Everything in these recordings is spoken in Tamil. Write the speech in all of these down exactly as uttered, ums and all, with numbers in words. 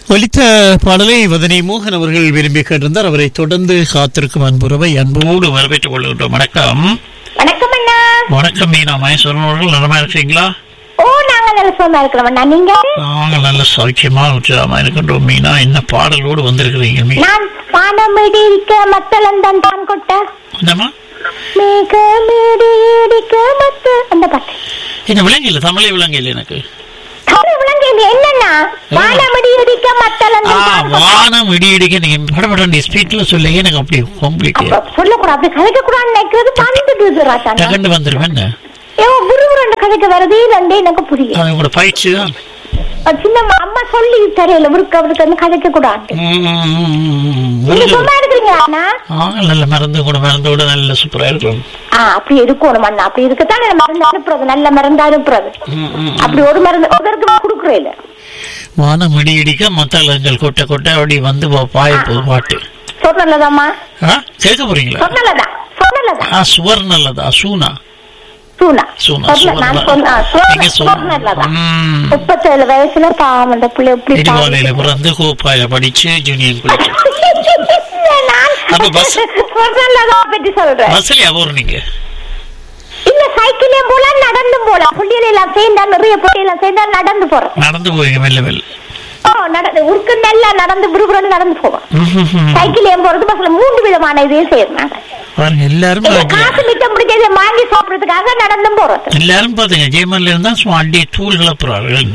ஒலித்த பாடலை வதனி மோகன் அவர்கள் விரும்பி கேட்டிருந்தார். அவரை தொடர்ந்து காத்திருக்கும் அன்புறவை அன்போடு வரவேற்றுக் கொள்கின்றோம். வணக்கம். வணக்கம் அண்ணா. வணக்கம் மீனா மகேஸ்வரன் அவர்கள். நலமா இருக்கீங்களா? ஓ, நாங்க நல்ல சுகமா இருக்கிறோம் அண்ணா. நீங்க? நாங்க நல்ல சௌக்கியமா உற்சாகமா இருக்கின்றோம். மீனா, என்ன பாடலோடு வந்திருக்கிறீங்க? மீனா, நான் பானமிடி இருக்க மத்தளந்தான் தான் கொட்ட என்னமா மேகமிடி இடிக்க மத்த அந்த பாட்டு என்ன விளங்கில? தமிழே விளங்கில எனக்கு. என்னன்னா வானமிடி இடிக்க மத்தளந்தான் வானம் இடி இடிக்க நீங்க படபட ஸ்பீட்ல சொல்லுங்க. எனக்கு அப்படி கம்ப்ளீட் சொல்லக்கூடாது, அப்படி கதைக்க கூடாது நினைக்கிறது வந்துடுது ராஜா. டகண்டு வந்துருவேன். ஏ குருகுரண்ட கதைக்க வரதே ரெண்டே எனக்கு புரியும். அது கூட பயிற்சி தான். சின்ன அம்மா சொல்லி தரையில முறுக்க அவருக்கு கதைக்க கூடாது. சும்மா இருக்கிறீங்க அண்ணா? நல்ல மருந்து கூட மருந்து கூட நல்ல சூப்பரா இருக்கும். அப்படி இருக்கணும் அண்ணா. அப்படி இருக்கத்தான் மருந்து அனுப்புறது, நல்ல மருந்து அனுப்புறது. அப்படி ஒரு மருந்து ஒருத்தருக்கு கொடுக்குறேன். வானம் இடி இடிக்க மத்தளங்கள் கொட்ட கொட்ட அப்படி வந்து பாய போகுது பாட்டு. சொன்னல்லதாம்மா கேட்க போறீங்களா? சொன்னல்லதா சொன்னல்லதா சுவர் நல்லதா சூனா முப்பத்தேழு வயசுல பாவம் அந்த பிள்ளை இடிவாலையில பிறந்து கோப்பாயில படிச்சு ஜூனியர் காலேஜ். பத்தி சொல்றேன். பஸ்லயா போறீங்க? இல்ல, சைக்கிளையும் போல நடந்து போலாம். புள்ளியில எல்லாம் சேர்ந்தா நிறைய புள்ளியெல்லாம் சேர்ந்தா நடந்து போறேன். நடந்து போவீங்க மெல்ல மெல்ல? உருக்கு நல்லா நடந்து விறுவிறுன்னு நடந்து போவோம். சைக்கிளையும் போறது பஸ்ல மூன்று விதமான இதையும் செய்யணும். எல்லாரும் காசு மிச்சம் முடிஞ்சதை வாங்கி சாப்பிடறதுக்காக நடந்து போறது. எல்லாரும் பாத்தீங்க ஜெயமன்ல இருந்தா அடி தூள் கிளப்புறாரு.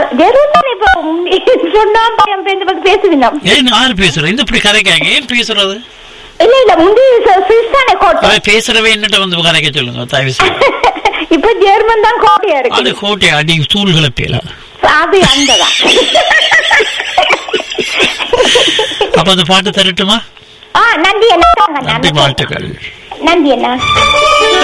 யாரு பேசுற இந்த இப்படி கதைக்காங்க? ஏன் பேசுறது? இல்ல இல்ல முந்தி சிஸ்டானே கோட்டை பேசுறவே என்னட்ட வந்து கதைக்க சொல்லுங்க தயவு செய்து. இப்ப ஜெர்மன் தான் கோட்டையா இருக்கு. அது கோட்டை அடி தூள் கிளப்பியல. அது அந்ததான். அப்ப அந்த பாட்டு தரட்டுமா? நன்றி என்ன. நன்றி, வாழ்த்துக்கள். நன்றி என்ன.